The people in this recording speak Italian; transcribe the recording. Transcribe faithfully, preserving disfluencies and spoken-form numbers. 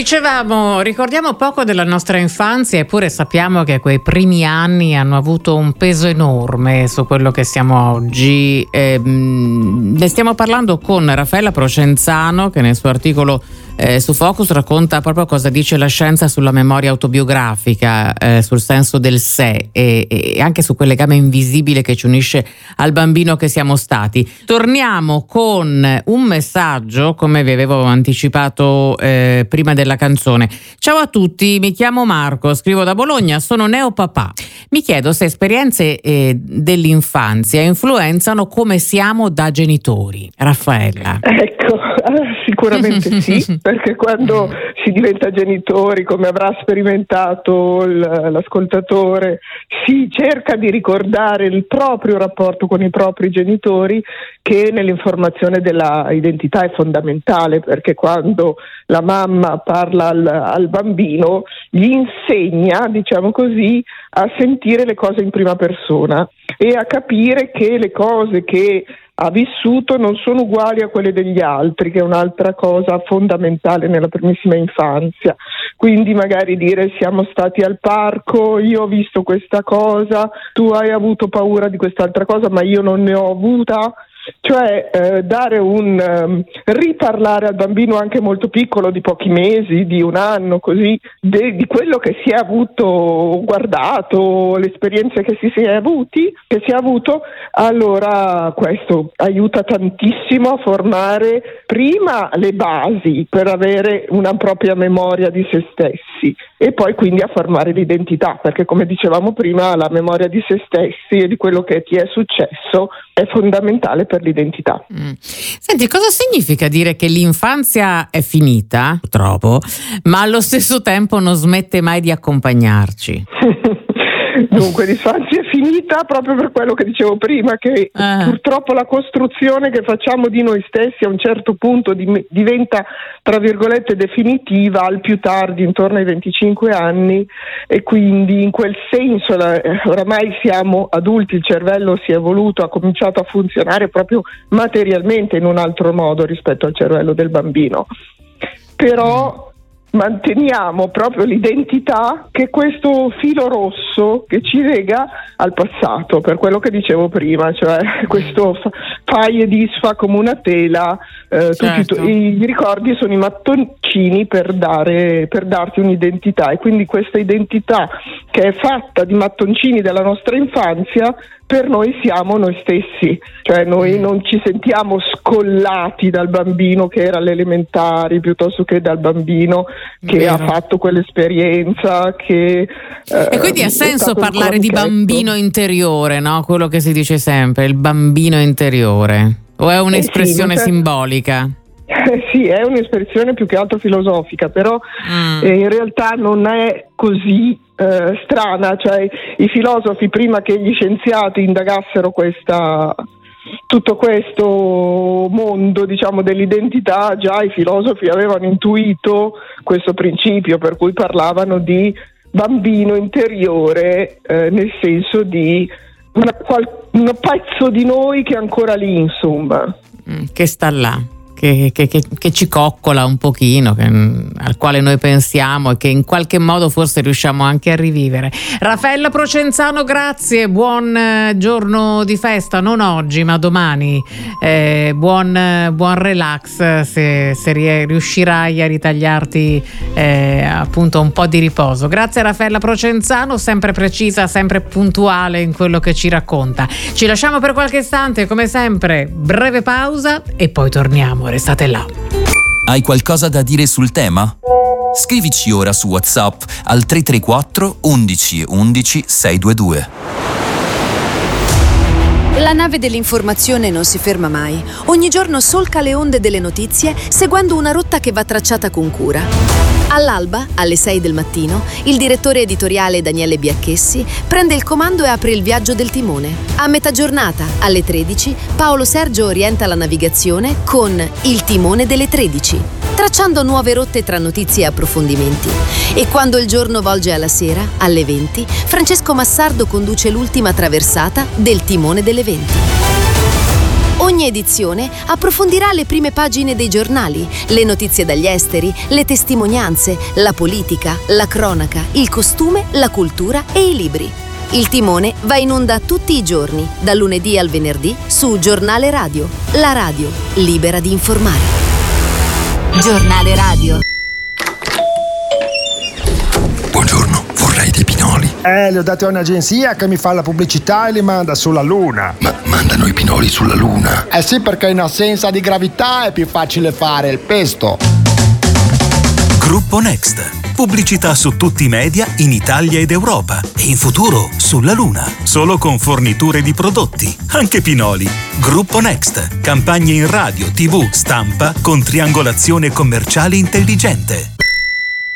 Dicevamo, ricordiamo poco della nostra infanzia, eppure sappiamo che quei primi anni hanno avuto un peso enorme su quello che siamo oggi. Eh, ne stiamo parlando con Raffaella Procenzano, che nel suo articolo eh, su Focus racconta proprio cosa dice la scienza sulla memoria autobiografica, eh, sul senso del sé e, e anche su quel legame invisibile che ci unisce al bambino che siamo stati. Torniamo con un messaggio, come vi avevo anticipato eh, prima della canzone. Ciao a tutti, mi chiamo Marco, scrivo da Bologna, sono neopapà. Mi chiedo se esperienze eh, dell'infanzia influenzano come siamo da genitori. Raffaella. Ecco, sicuramente sì, perché quando si diventa genitori, come avrà sperimentato l'ascoltatore, si cerca di ricordare il proprio rapporto con i propri genitori, che nell'informazione della identità è fondamentale, perché quando la mamma parla al, al bambino gli insegna, diciamo così, a sentire le cose in prima persona e a capire che le cose che ha vissuto non sono uguali a quelle degli altri, che è un'altra cosa fondamentale nella primissima infanzia. Quindi magari dire: siamo stati al parco, io ho visto questa cosa, tu hai avuto paura di quest'altra cosa, ma io non ne ho avuta. Cioè eh, dare un um, riparlare al bambino anche molto piccolo, di pochi mesi, di un anno, così, de, di quello che si è avuto guardato, le esperienze che si, si è avuti, che si è avuto, allora questo aiuta tantissimo a formare prima le basi per avere una propria memoria di se stessi e poi quindi a formare l'identità, perché come dicevamo prima la memoria di se stessi e di quello che ti è successo è fondamentale per l'identità. Mm. Senti, cosa significa dire che l'infanzia è finita, purtroppo, ma allo stesso tempo non smette mai di accompagnarci? Dunque, l'infanzia è finita proprio per quello che dicevo prima, che ah. purtroppo la costruzione che facciamo di noi stessi a un certo punto di, diventa, tra virgolette, definitiva al più tardi, intorno ai venticinque anni, e quindi in quel senso la, oramai siamo adulti, il cervello si è evoluto, ha cominciato a funzionare proprio materialmente in un altro modo rispetto al cervello del bambino. Però manteniamo proprio l'identità, che è questo filo rosso che ci lega al passato, per quello che dicevo prima, cioè questo fa, fai e disfa come una tela, eh, certo. tutti, i ricordi sono i mattoncini per dare, per darti un'identità, e quindi questa identità che è fatta di mattoncini della nostra infanzia, per noi siamo noi stessi, cioè noi non ci sentiamo scollati dal bambino che era alle elementari, piuttosto che dal bambino che Vero. ha fatto quell'esperienza, che eh, e quindi ha senso parlare di bambino interiore, no? Quello che si dice sempre, il bambino interiore, o è un'espressione eh sì, simbolica? Eh sì, è un'espressione più che altro filosofica, però mm. eh, in realtà non è così eh, strana, cioè i filosofi, prima che gli scienziati indagassero questa tutto questo mondo, diciamo, dell'identità, già i filosofi avevano intuito questo principio, per cui parlavano di bambino interiore, eh, nel senso di una, qual, un pezzo di noi che è ancora lì, insomma. Mm, che sta là. Che, che, che, che ci coccola un pochino, che, al quale noi pensiamo e che in qualche modo forse riusciamo anche a rivivere. Raffaella Procenzano, grazie, buon eh, giorno di festa, non oggi ma domani, eh, buon, eh, buon relax se, se riuscirai a ritagliarti eh, appunto un po' di riposo. Grazie Raffaella Procenzano, sempre precisa, sempre puntuale in quello che ci racconta. Ci lasciamo per qualche istante, come sempre, breve pausa e poi torniamo. Restate là. Hai qualcosa da dire sul tema? Scrivici ora su WhatsApp al tre tre quattro undici undici seicentoventidue. La nave dell'informazione non si ferma mai. Ogni giorno solca le onde delle notizie seguendo una rotta che va tracciata con cura. All'alba, alle sei del mattino, il direttore editoriale Daniele Biacchessi prende il comando e apre il viaggio del timone. A metà giornata, alle tredici, Paolo Sergio orienta la navigazione con Il timone delle tredici, tracciando nuove rotte tra notizie e approfondimenti. E quando il giorno volge alla sera, alle venti, Francesco Massardo conduce l'ultima traversata del timone delle venti. Ogni edizione approfondirà le prime pagine dei giornali, le notizie dagli esteri, le testimonianze, la politica, la cronaca, il costume, la cultura e i libri. Il Timone va in onda tutti i giorni, dal lunedì al venerdì, su Giornale Radio. La radio, libera di informare. Giornale Radio. Buongiorno, vorrei dei pinoli. Eh, li ho dati a un'agenzia che mi fa la pubblicità e li manda sulla Luna. Ma mandano i pinoli sulla Luna? Eh sì, perché in assenza di gravità è più facile fare il pesto. Gruppo Next. Pubblicità su tutti i media in Italia ed Europa e in futuro sulla Luna. Solo con forniture di prodotti, anche pinoli. Gruppo Next. Campagne in radio, tivù, stampa con triangolazione commerciale intelligente.